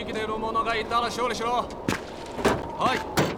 きでる者がいたら勝利しろ。はい。